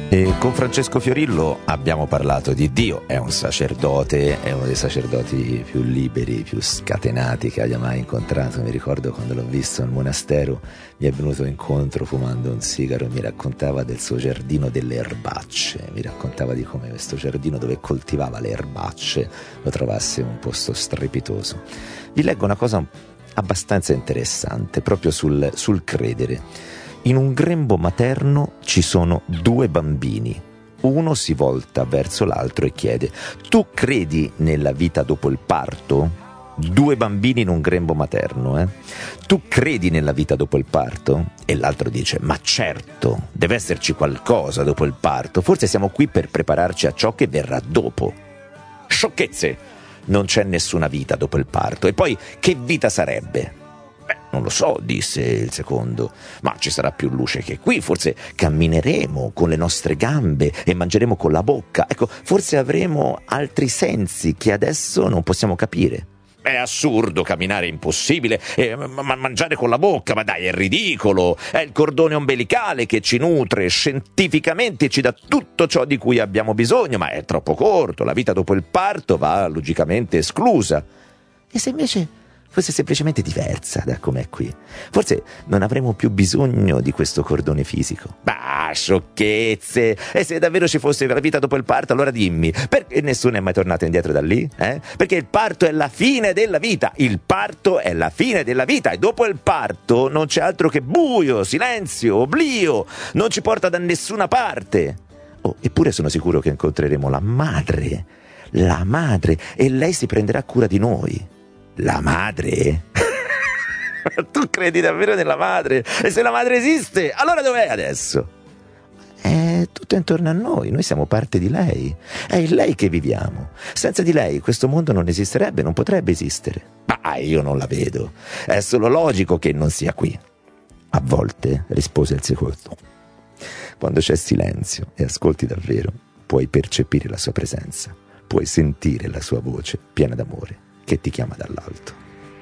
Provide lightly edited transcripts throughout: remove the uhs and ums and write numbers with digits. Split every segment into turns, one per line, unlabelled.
E con Francesco Fiorillo abbiamo parlato di Dio. È un sacerdote, è uno dei sacerdoti più liberi, più scatenati che abbia mai incontrato. Mi ricordo quando l'ho visto al monastero, mi è venuto incontro fumando un sigaro e mi raccontava del suo giardino delle erbacce, mi raccontava di come questo giardino dove coltivava le erbacce lo trovasse un posto strepitoso. Vi leggo una cosa abbastanza interessante proprio sul credere. In un grembo materno ci sono due bambini. Uno si volta verso l'altro e chiede: tu credi nella vita dopo il parto? Due bambini in un grembo materno, Tu credi nella vita dopo il parto? E l'altro dice: ma certo, deve esserci qualcosa dopo il parto. Forse siamo qui per prepararci a ciò che verrà dopo. Sciocchezze! Non c'è nessuna vita dopo il parto. E poi che vita sarebbe? Non lo so, disse il secondo, ma ci sarà più luce che qui, forse cammineremo con le nostre gambe e mangeremo con la bocca, ecco, forse avremo altri sensi che adesso non possiamo capire. È assurdo, camminare è impossibile, mangiare con la bocca, ma dai, è ridicolo, è il cordone ombelicale che ci nutre, scientificamente ci dà tutto ciò di cui abbiamo bisogno, ma è troppo corto, la vita dopo il parto va logicamente esclusa. E se invece fosse semplicemente diversa da com'è qui, forse non avremo più bisogno di questo cordone fisico. Bah, sciocchezze! E se davvero ci fosse la vita dopo il parto, allora dimmi, perché nessuno è mai tornato indietro da lì? Perché il parto è la fine della vita, il parto è la fine della vita, e dopo il parto non c'è altro che buio, silenzio, oblio, non ci porta da nessuna parte. Oh, eppure sono sicuro che incontreremo la madre, e lei si prenderà cura di noi. La madre? Tu credi davvero nella madre? E se la madre esiste, allora dov'è adesso? È tutto intorno a noi siamo parte di lei. È in lei che viviamo. Senza di lei questo mondo non esisterebbe, non potrebbe esistere. Ma io non la vedo. È solo logico che non sia qui. A volte, rispose il secondo, quando c'è silenzio e ascolti davvero, puoi percepire la sua presenza, puoi sentire la sua voce piena d'amore che ti chiama dall'alto.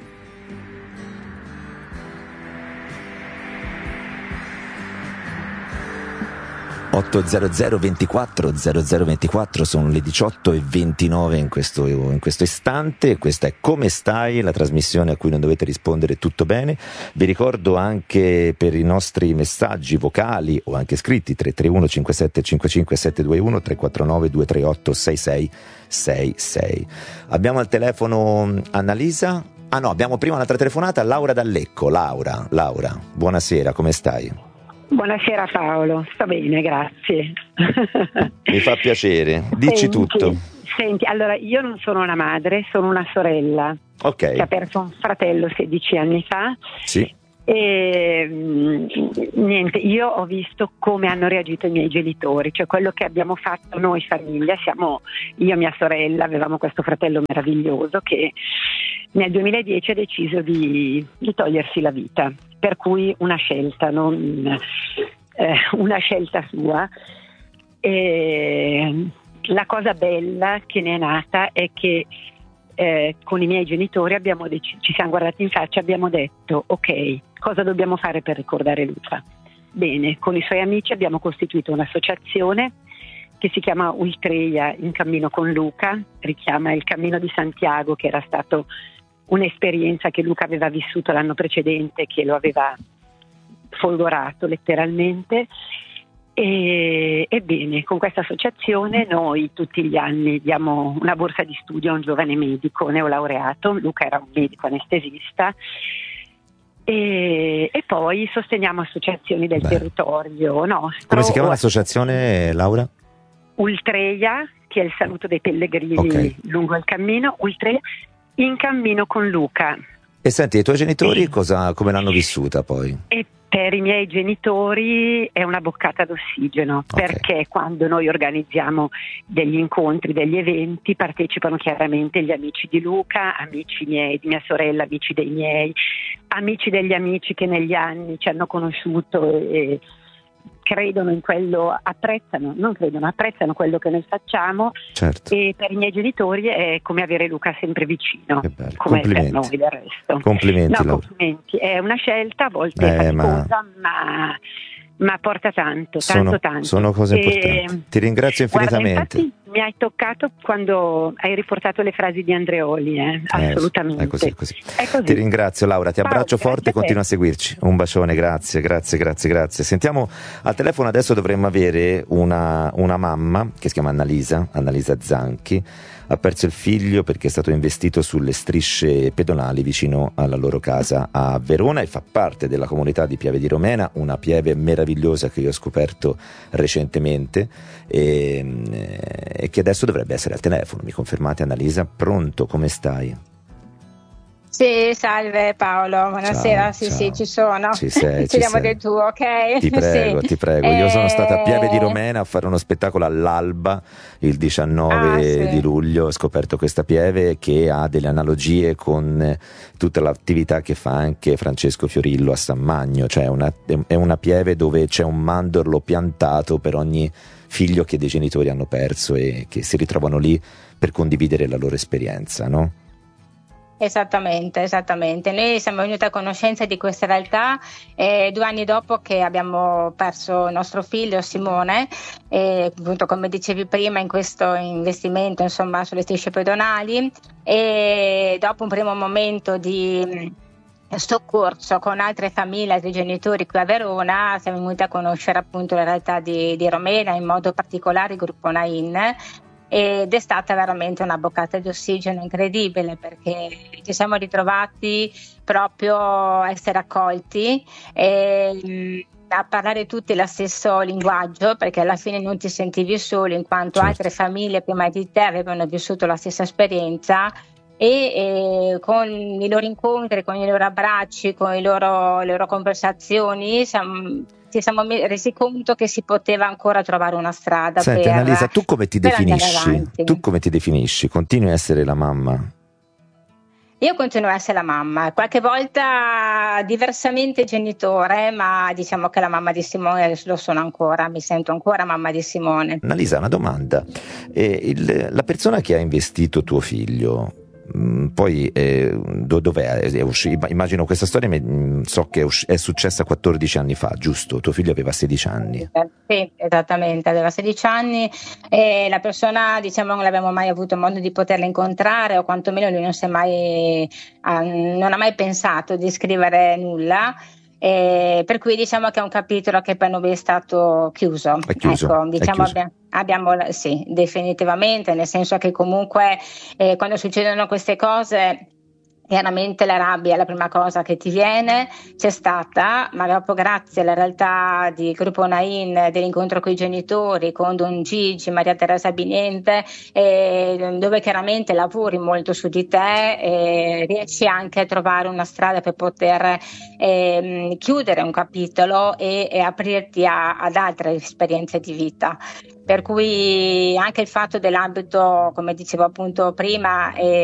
800 24 0024, sono le 18:29 in questo istante. Questa è Come stai, la trasmissione a cui non dovete rispondere tutto bene. Vi ricordo anche per i nostri messaggi vocali o anche scritti 331 57 55 721 349 238 6666. Abbiamo al telefono Annalisa. Ah no, abbiamo prima un'altra telefonata, Laura da Lecco. Laura, buonasera, come stai?
Buonasera Paolo, sto bene, grazie.
Mi fa piacere, dici tutto.
Senti, allora io non sono una madre, sono una sorella,
okay,
che ha perso un fratello 16 anni fa.
Sì.
E niente, io ho visto come hanno reagito i miei genitori, cioè quello che abbiamo fatto noi famiglia, siamo io e mia sorella, avevamo questo fratello meraviglioso che nel 2010 ha deciso di togliersi la vita, per cui una scelta, una scelta sua. E la cosa bella che ne è nata è che con i miei genitori ci siamo guardati in faccia e abbiamo detto: ok, cosa dobbiamo fare per ricordare Luca? Bene, con i suoi amici abbiamo costituito un'associazione che si chiama Ultreia in cammino con Luca, richiama il cammino di Santiago, che era stato un'esperienza che Luca aveva vissuto l'anno precedente, che lo aveva folgorato letteralmente. E bene, con questa associazione noi tutti gli anni diamo una borsa di studio a un giovane medico neolaureato. Luca era un medico anestesista, e poi sosteniamo associazioni del territorio nostro.
Come si chiama l'associazione, Laura? Ultreia,
che è il saluto dei pellegrini lungo il cammino, Ultreia in cammino con Luca.
E senti, i tuoi genitori come l'hanno vissuta poi?
E per i miei genitori è una boccata d'ossigeno, perché quando noi organizziamo degli incontri, degli eventi, partecipano chiaramente gli amici di Luca, amici miei, di mia sorella, amici dei miei, amici degli amici che negli anni ci hanno conosciuto e credono in quello, apprezzano quello che noi facciamo.
Certo.
E per i miei genitori è come avere Luca sempre vicino, come per noi del resto.
Complimenti,
no, complimenti. È una scelta a volte faticosa, ma ma porta tanto.
Sono cose importanti. Ti ringrazio infinitamente.
Guarda, infatti mi hai toccato quando hai riportato le frasi di Andreoli, assolutamente.
È così. Ti ringrazio, Laura, ti abbraccio forte e continua a seguirci. Un bacione, grazie. Sentiamo al telefono, adesso dovremmo avere una mamma che si chiama Annalisa Zanchi. Ha perso il figlio perché è stato investito sulle strisce pedonali vicino alla loro casa a Verona e fa parte della comunità di Pieve di Romena, una pieve meravigliosa che io ho scoperto recentemente e che adesso dovrebbe essere al telefono. Mi confermate, Annalisa? Pronto, come stai?
Sì, salve Paolo, buonasera.
Ciao.
Sì, ci sono.
Ci sei.
Del tu, ok?
Ti prego.
Sì.
Io sono stata a Pieve di Romena a fare uno spettacolo all'alba il 19 di luglio. Ho scoperto questa pieve che ha delle analogie con tutta l'attività che fa anche Francesco Fiorillo a San Magno, cioè è una pieve dove c'è un mandorlo piantato per ogni figlio che dei genitori hanno perso e che si ritrovano lì per condividere la loro esperienza, no?
Esattamente. Noi siamo venuti a conoscenza di questa realtà 2 anni dopo che abbiamo perso il nostro figlio Simone, e appunto, come dicevi prima, in questo investimento, insomma, sulle strisce pedonali, e dopo un primo momento di soccorso con altre famiglie, altri genitori qui a Verona, siamo venuti a conoscere appunto la realtà di Romena, in modo particolare il gruppo Nain, ed è stata veramente una boccata di ossigeno incredibile, perché ci siamo ritrovati proprio a essere accolti e a parlare tutti lo stesso linguaggio, perché alla fine non ti sentivi solo, in quanto altre famiglie prima di te avevano vissuto la stessa esperienza, e con i loro incontri, con i loro abbracci, con le loro conversazioni ci siamo resi conto che si poteva ancora trovare una strada.
Senti, Annalisa, tu come ti definisci? Tu come ti definisci? Continui a essere la mamma?
Io continuo a essere la mamma, qualche volta diversamente genitore, ma diciamo che la mamma di Simone lo sono ancora, mi sento ancora mamma di Simone.
Annalisa, una domanda. La persona che ha investito tuo figlio, poi dov'è? Immagino questa storia, so che è successa 14 anni fa, giusto? Tuo figlio aveva 16 anni.
Sì, esattamente, aveva 16 anni e la persona, diciamo, non l'abbiamo mai avuto modo di poterla incontrare, o quantomeno lui non ha mai pensato di scrivere nulla. Per cui diciamo che è un capitolo che per noi è stato chiuso. Ecco, diciamo, abbiamo sì, definitivamente, nel senso che comunque quando succedono queste cose, chiaramente la rabbia è la prima cosa che ti viene, c'è stata, ma dopo, grazie alla realtà di Gruppo Nain, dell'incontro con i genitori, con Don Gigi, Maria Teresa Biniente, dove chiaramente lavori molto su di te, riesci anche a trovare una strada per poter chiudere un capitolo e aprirti ad altre esperienze di vita. Per cui anche il fatto dell'ambito, come dicevo appunto prima,